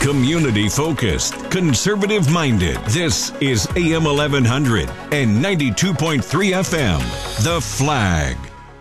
Community-focused, conservative-minded. This is AM 1100 and 92.3 FM. The Flag.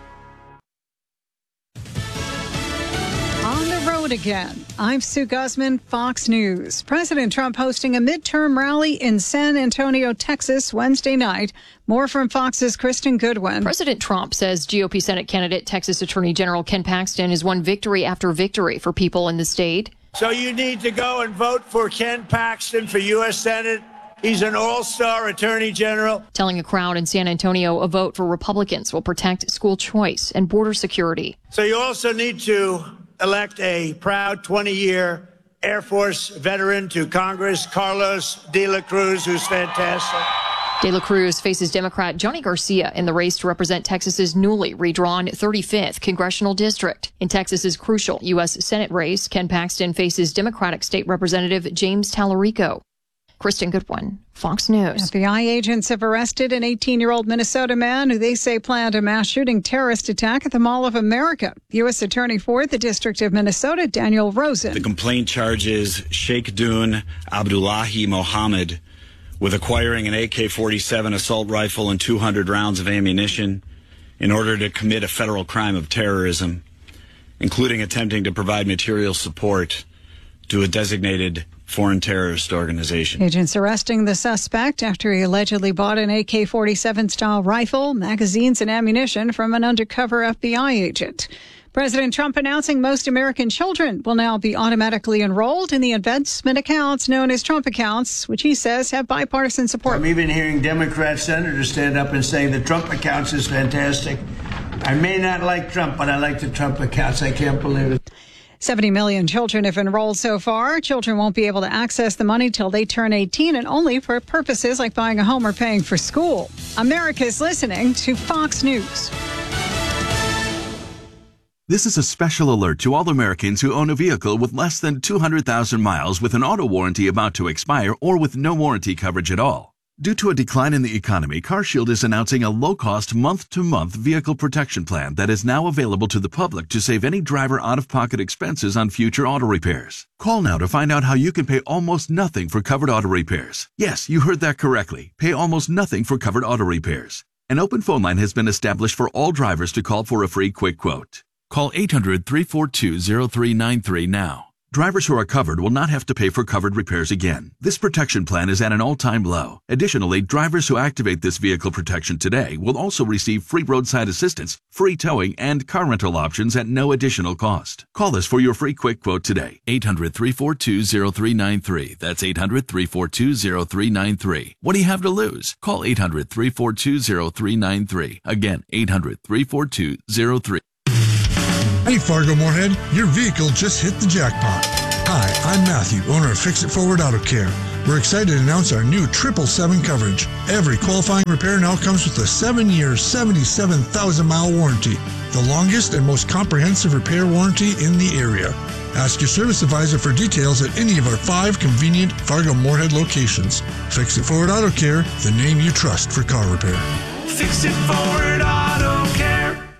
On the road again. I'm Sue Guzman, Fox News. President Trump hosting a midterm rally in San Antonio, Texas, Wednesday night. More from Fox's Kristen Goodwin. President Trump says GOP Senate candidate Texas Attorney General Ken Paxton has won victory after victory for people in the state. So you need to go and vote for Ken Paxton for U.S. Senate. He's an all-star attorney general. Telling a crowd in San Antonio a vote for Republicans will protect school choice and border security. So you also need to elect a proud 20-year Air Force veteran to Congress, Carlos de la Cruz, who's fantastic. De la Cruz faces Democrat Johnny Garcia in the race to represent Texas's newly redrawn 35th congressional district. In Texas's crucial U.S. Senate race, Ken Paxton faces Democratic State Representative James Tallarico. Kristen Goodwin, Fox News. FBI agents have arrested an 18-year-old Minnesota man who they say planned a mass shooting terrorist attack at the Mall of America. U.S. Attorney for the District of Minnesota, Daniel Rosen. The complaint charges Sheikh Dun Abdullahi Mohammed with acquiring an AK-47 assault rifle and 200 rounds of ammunition in order to commit a federal crime of terrorism, including attempting to provide material support to a designated foreign terrorist organization. Agents arresting the suspect after he allegedly bought an AK-47-style rifle, magazines, and ammunition from an undercover FBI agent. President Trump announcing most American children will now be automatically enrolled in the investment accounts known as Trump accounts, which he says have bipartisan support. I'm even hearing Democrat senators stand up and say the Trump accounts is fantastic. I may not like Trump, but I like the Trump accounts. I can't believe it. 70 million children have enrolled so far. Children won't be able to access the money till they turn 18 and only for purposes like buying a home or paying for school. America's listening to Fox News. This is a special alert to all Americans who own a vehicle with less than 200,000 miles with an auto warranty about to expire or with no warranty coverage at all. Due to a decline in the economy, CarShield is announcing a low-cost month-to-month vehicle protection plan that is now available to the public to save any driver out-of-pocket expenses on future auto repairs. Call now to find out how you can pay almost nothing for covered auto repairs. Yes, you heard that correctly. Pay almost nothing for covered auto repairs. An open phone line has been established for all drivers to call for a free quick quote. Call 800-342-0393 now. Drivers who are covered will not have to pay for covered repairs again. This protection plan is at an all-time low. Additionally, drivers who activate this vehicle protection today will also receive free roadside assistance, free towing, and car rental options at no additional cost. Call us for your free quick quote today. 800-342-0393. That's 800-342-0393. What do you have to lose? Call 800-342-0393. Again, 800-342-0393. Hey Fargo Moorhead, your vehicle just hit the jackpot. Hi, I'm Matthew, owner of Fix It Forward Auto Care. We're excited to announce our new 777 coverage. Every qualifying repair now comes with a 7-year, 77,000-mile warranty, the longest and most comprehensive repair warranty in the area. Ask your service advisor for details at any of our 5 convenient Fargo Moorhead locations. Fix It Forward Auto Care, the name you trust for car repair. Fix It Forward Auto Care.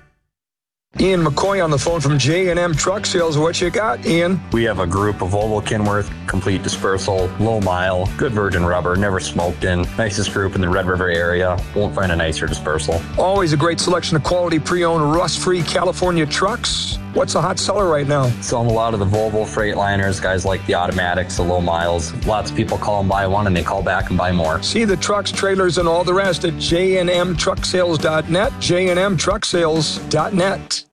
Ian McCoy on the phone from J&M Truck Sales. What you got, Ian? We have a group of Volvo Kenworth, complete dispersal, low mile, good virgin rubber, never smoked in. Nicest group in the Red River area. Won't find a nicer dispersal. Always a great selection of quality pre-owned, rust-free California trucks. What's a hot seller right now? Selling a lot of the Volvo Freightliners, guys like the automatics, the low miles. Lots of people call and buy one and they call back and buy more. See the trucks, trailers, and all the rest at jnmtrucksales.net, jnmtrucksales.net.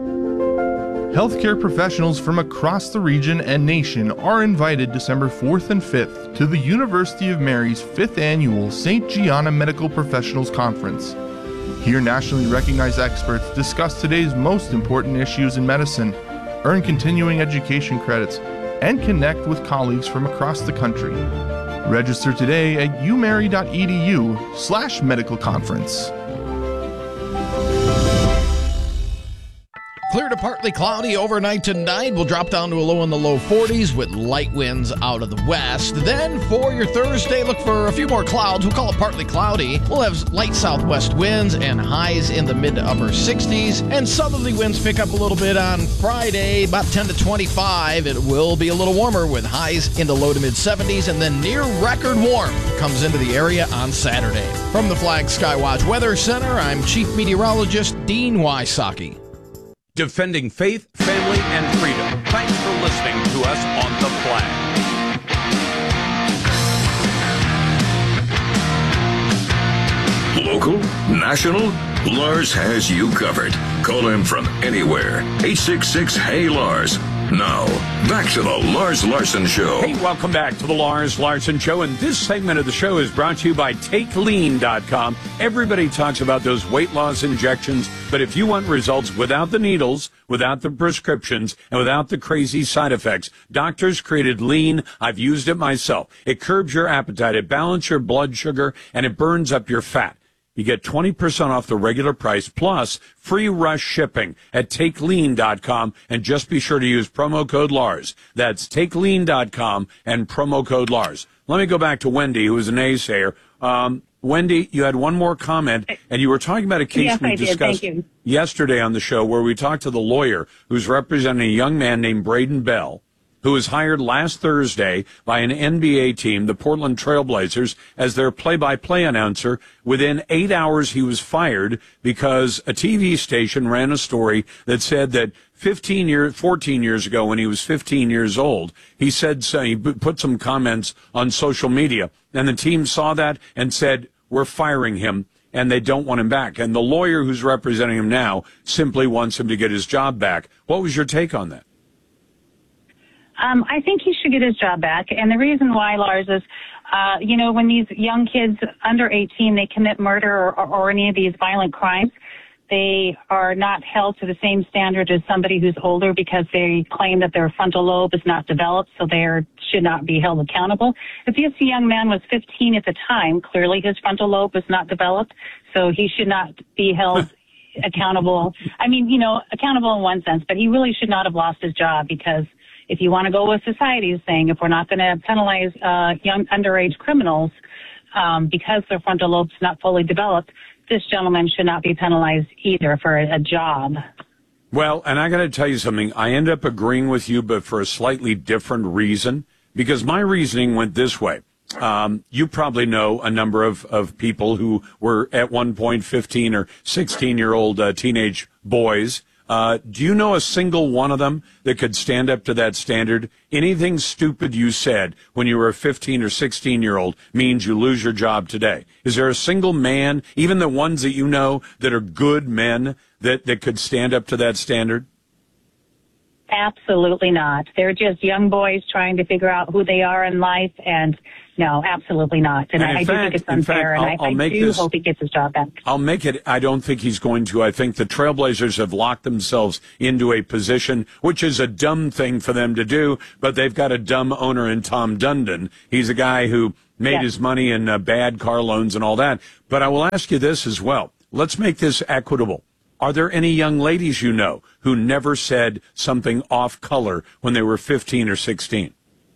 Healthcare professionals from across the region and nation are invited December 4th and 5th to the University of Mary's 5th Annual St. Gianna Medical Professionals Conference. Here, nationally recognized experts discuss today's most important issues in medicine, earn continuing education credits, and connect with colleagues from across the country. Register today at umary.edu/medical conference. Clear to partly cloudy overnight tonight. We'll drop down to a low in the low 40s with light winds out of the west. Then for your Thursday, look for a few more clouds. We'll call it partly cloudy. We'll have light southwest winds and highs in the mid to upper 60s. And southerly winds pick up a little bit on Friday, about 10 to 25. It will be a little warmer with highs in the low to mid 70s. And then near record warm comes into the area on Saturday. From the Flag Skywatch Weather Center, I'm Chief Meteorologist Dean Wysocki. Defending faith, family, and freedom. Thanks for listening to us on The Flag. Local, national, Lars has you covered. Call him from anywhere. 866-HEY-LARS. Now, back to the Lars Larson Show. Hey, welcome back to the Lars Larson Show. And this segment of the show is brought to you by TakeLean.com. Everybody talks about those weight loss injections, but if you want results without the needles, without the prescriptions, and without the crazy side effects, doctors created Lean. I've used it myself. It curbs your appetite, it balances your blood sugar, and it burns up your fat. You get 20% off the regular price plus free rush shipping at TakeLean.com, and just be sure to use promo code Lars. That's TakeLean.com and promo code Lars. Let me go back to Wendy, who is a naysayer. Wendy, you had one more comment, and you were talking about a case we discussed yesterday on the show where we talked to the lawyer who's representing a young man named Braden Bell, who was hired last Thursday by an NBA team, the Portland Trailblazers, as their play-by-play announcer. Within 8 hours, he was fired because a TV station ran a story that said that 14 years ago, when he was 15 years old, he said so. He put some comments on social media, and the team saw that and said, "We're firing him," and they don't want him back. And the lawyer who's representing him now simply wants him to get his job back. What was your take on that? I think he should get his job back. And the reason why, Lars, is, when these young kids under 18, they commit murder or any of these violent crimes, they are not held to the same standard as somebody who's older because they claim that their frontal lobe is not developed, so they should not be held accountable. If this young man was 15 at the time, clearly his frontal lobe was not developed, so he should not be held accountable. I mean, accountable in one sense, but he really should not have lost his job, because if you want to go with society's saying, if we're not going to penalize young underage criminals because their frontal lobe's not fully developed, this gentleman should not be penalized either for a job. Well, and I got to tell you something. I end up agreeing with you, but for a slightly different reason, because my reasoning went this way. You probably know a number of people who were at one point 15 or 16-year-old teenage boys. Do you know a single one of them that could stand up to that standard? Anything stupid you said when you were a 15 or 16-year-old means you lose your job today. Is there a single man, even the ones that you know that are good men, that could stand up to that standard? Absolutely not. They're just young boys trying to figure out who they are in life, and no, absolutely not. And I do think it's unfair, and I do hope he gets his job back. I'll make it. I don't think he's going to. I think the Trailblazers have locked themselves into a position, which is a dumb thing for them to do, but they've got a dumb owner in Tom Dundon. He's a guy who made his money in bad car loans and all that. But I will ask you this as well. Let's make this equitable. Are there any young ladies you know who never said something off color when they were 15 or 16?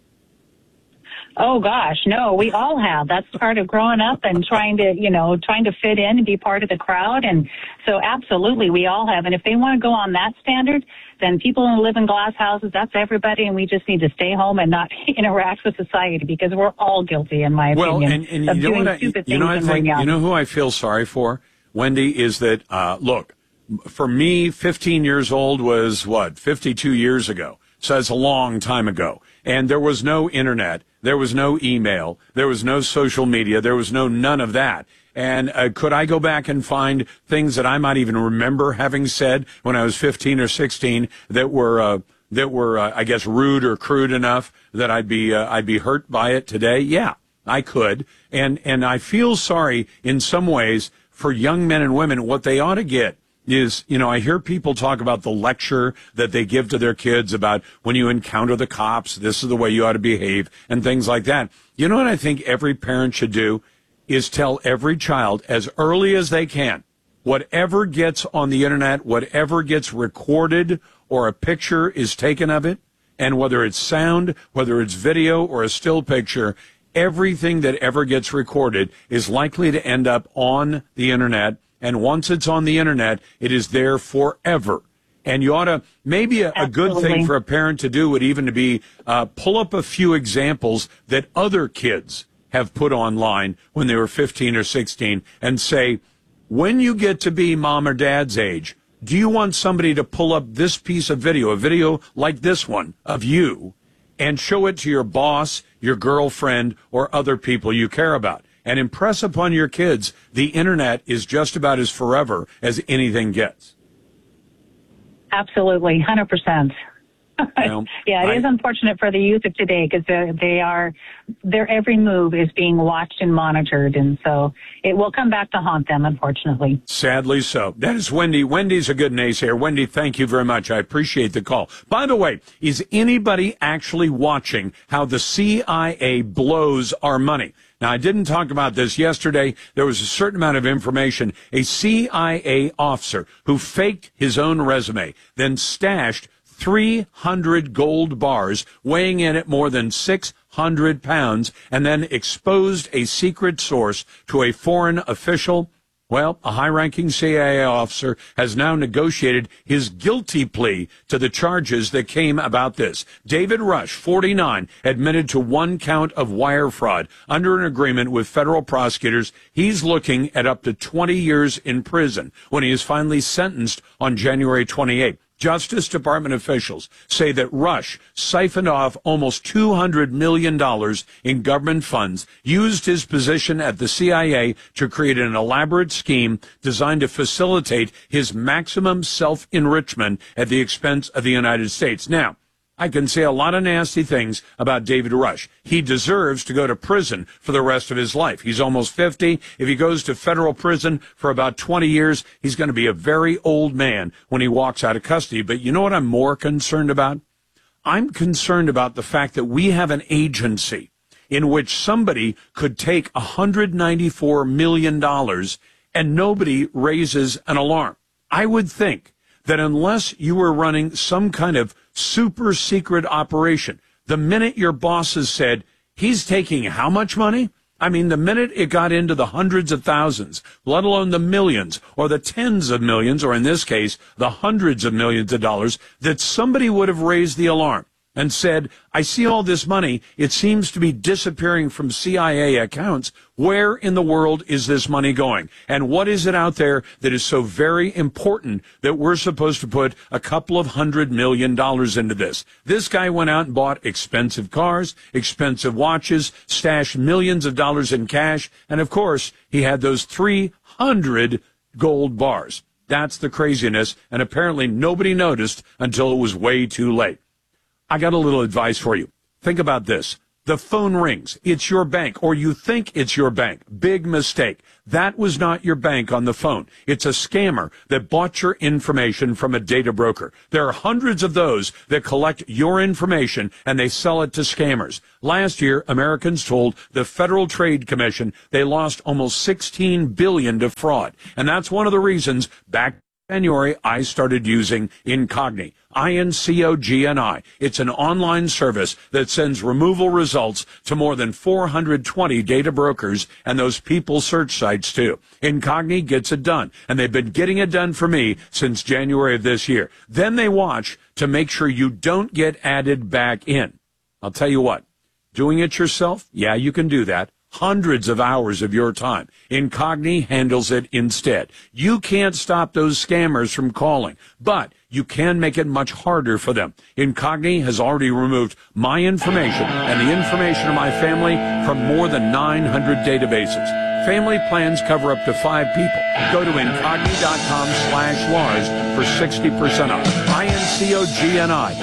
Oh gosh, no, we all have. That's part of growing up and trying to fit in and be part of the crowd. And so absolutely, we all have. And if they want to go on that standard, then people who live in glass houses, that's everybody. And we just need to stay home and not interact with society, because we're all guilty, in my opinion, and of doing stupid things when we're young. You know who I feel sorry for, Wendy, is that, look, for me, 15 years old was 52 years ago. So that's a long time ago. And there was no internet. There was no email. There was no social media. There was none of that. And could I go back and find things that I might even remember having said when I was 15 or 16 that were I guess rude or crude enough that I'd be hurt by it today? Yeah, I could. And I feel sorry in some ways for young men and women. What they ought to get is, I hear people talk about the lecture that they give to their kids about when you encounter the cops, this is the way you ought to behave and things like that. You know what I think every parent should do is tell every child as early as they can, whatever gets on the internet, whatever gets recorded or a picture is taken of it, and whether it's sound, whether it's video or a still picture, everything that ever gets recorded is likely to end up on the internet. And once it's on the internet, it is there forever. And you ought to, maybe a good thing for a parent to do would even to be pull up a few examples that other kids have put online when they were 15 or 16 and say, when you get to be mom or dad's age, do you want somebody to pull up this piece of video, a video like this one of you, and show it to your boss, your girlfriend, or other people you care about? And impress upon your kids the internet is just about as forever as anything gets. Absolutely, 100%. Yeah, it is unfortunate for the youth of today because their every move is being watched and monitored, and so it will come back to haunt them, unfortunately. Sadly so. That is Wendy. Wendy's a good naysayer. Wendy, thank you very much. I appreciate the call. By the way, is anybody actually watching how the CIA blows our money? Now, I didn't talk about this yesterday. There was a certain amount of information. A CIA officer who faked his own resume, then stashed 300 gold bars weighing in at more than 600 pounds, and then exposed a secret source to a foreign official. Well, a high-ranking CIA officer has now negotiated his guilty plea to the charges that came about this. David Rush, 49, admitted to one count of wire fraud. Under an agreement with federal prosecutors, he's looking at up to 20 years in prison when he is finally sentenced on January 28. Justice Department officials say that Rush siphoned off almost $200 million in government funds, used his position at the CIA to create an elaborate scheme designed to facilitate his maximum self-enrichment at the expense of the United States. Now, I can say a lot of nasty things about David Rush. He deserves to go to prison for the rest of his life. He's almost 50. If he goes to federal prison for about 20 years, he's going to be a very old man when he walks out of custody. But you know what I'm more concerned about? I'm concerned about the fact that we have an agency in which somebody could take $194 million and nobody raises an alarm. I would think that unless you were running some kind of super secret operation, the minute your bosses said, he's taking how much money? I mean, the minute it got into the hundreds of thousands, let alone the millions or the tens of millions, or in this case, the hundreds of millions of dollars, that somebody would have raised the alarm and said, I see all this money. It seems to be disappearing from CIA accounts. Where in the world is this money going? And what is it out there that is so very important that we're supposed to put a couple of $100 million into this? This guy went out and bought expensive cars, expensive watches, stashed millions of dollars in cash, and of course, he had those 300 gold bars. That's the craziness, and apparently nobody noticed until it was way too late. I got a little advice for you. Think about this. The phone rings. It's your bank, or you think it's your bank. Big mistake. That was not your bank on the phone. It's a scammer that bought your information from a data broker. There are hundreds of those that collect your information and they sell it to scammers. Last year, Americans told the Federal Trade Commission they lost almost $16 billion to fraud. And that's one of the reasons back in January I started using Incogni. INCOGNI. It's an online service that sends removal results to more than 420 data brokers and those people search sites too. Incogni gets it done, and they've been getting it done for me since January of this year. Then they watch to make sure you don't get added back in. I'll tell you what, doing it yourself, yeah, you can do that. Hundreds of hours of your time. Incogni handles it instead. You can't stop those scammers from calling, but you can make it much harder for them. Incogni has already removed my information and the information of my family from more than 900 databases. Family plans cover up to 5 people. Go to Incogni.com/Lars for 60% off. INCOGNI.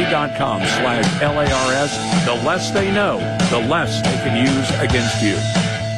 Incogni.com/LARS. The less they know, the less they can use against you.